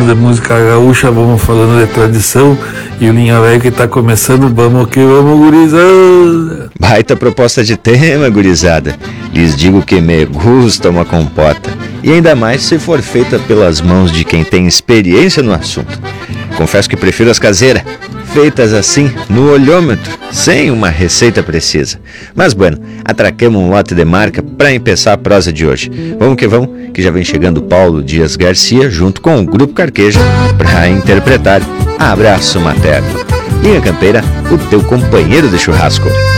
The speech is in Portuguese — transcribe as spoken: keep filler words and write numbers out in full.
de música gaúcha, vamos falando de tradição. E o Linha Velha que tá começando, vamos que vamos, gurizada. Baita proposta de tema, gurizada. Lhes digo que me gusta uma compota. E ainda mais se for feita pelas mãos de quem tem experiência no assunto. Confesso que prefiro as caseiras, feitas assim, no olhômetro, sem uma receita precisa. Mas bueno, atraquemos um lote de marca para empeçar a prosa de hoje. Vamos que vamos, que já vem chegando Paulo Dias Garcia junto com o Grupo Carqueja para interpretar Abraço Materno. Linha Campeira, o teu companheiro de churrasco.